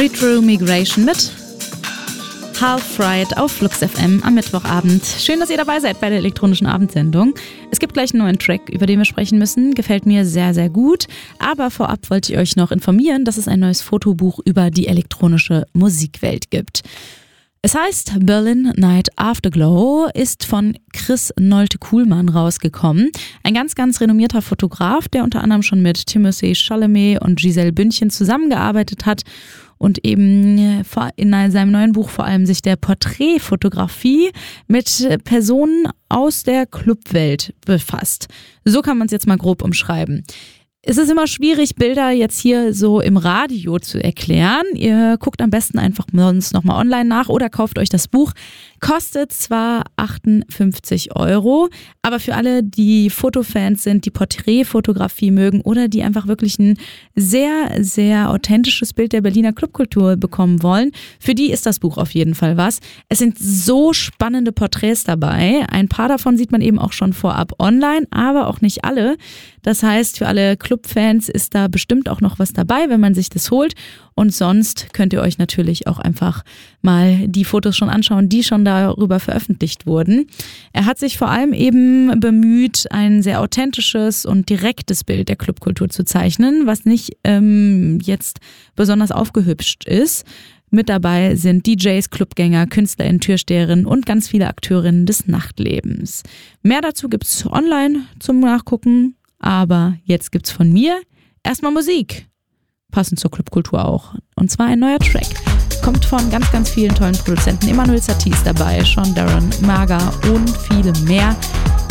Retro Migration mit Half Fried auf Flux FM am Mittwochabend. Schön, dass ihr dabei seid bei der elektronischen Abendsendung. Es gibt gleich einen neuen Track, über den wir sprechen müssen. Gefällt mir sehr, sehr gut. Aber vorab wollte ich euch noch informieren, dass es ein neues Fotobuch über die elektronische Musikwelt gibt. Es heißt Berlin Night Afterglow, ist von Chris Nolte-Kuhlmann rausgekommen. Ein ganz, ganz renommierter Fotograf, der unter anderem schon mit Timothée Chalamet und Giselle Bündchen zusammengearbeitet hat und eben in seinem neuen Buch vor allem sich der Porträtfotografie mit Personen aus der Clubwelt befasst. So kann man es jetzt mal grob umschreiben. Es ist immer schwierig, Bilder jetzt hier so im Radio zu erklären. Ihr guckt am besten einfach sonst nochmal online nach oder kauft euch das Buch. Kostet zwar 58 €, aber für alle, die Fotofans sind, die Porträtfotografie mögen oder die einfach wirklich ein sehr, sehr authentisches Bild der Berliner Clubkultur bekommen wollen, für die ist das Buch auf jeden Fall was. Es sind so spannende Porträts dabei. Ein paar davon sieht man eben auch schon vorab online, aber auch nicht alle. Das heißt, für alle Clubfans ist da bestimmt auch noch was dabei, wenn man sich das holt. Und sonst könnt ihr euch natürlich auch einfach mal die Fotos schon anschauen, die schon darüber veröffentlicht wurden. Er hat sich vor allem eben bemüht, ein sehr authentisches und direktes Bild der Clubkultur zu zeichnen, was nicht jetzt besonders aufgehübscht ist. Mit dabei sind DJs, Clubgänger, KünstlerInnen, Türsteherinnen und ganz viele Akteurinnen des Nachtlebens. Mehr dazu gibt's online zum Nachgucken, aber jetzt gibt's von mir erstmal Musik. Passend zur Clubkultur auch. Und zwar ein neuer Track. Kommt von ganz, ganz vielen tollen Produzenten. Emmanuel Satie ist dabei, Sean Darren, Maga und viele mehr.